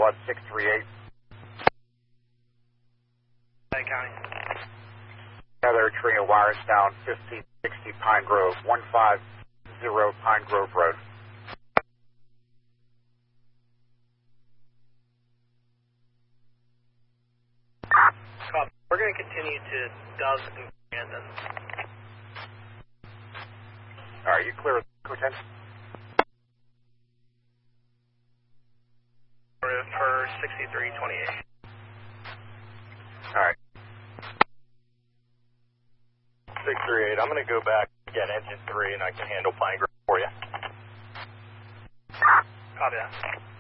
Squad 638. County. Another tree of wires down 1560 Pine Grove, 150 Pine Grove Road. Copy. We're going to continue to Dove and Brandon. Alright, you clear with Lieutenant? For 6328. Alright. 638, I'm going to go back and get engine 3 and I can handle Pine Grove for you. Copy that.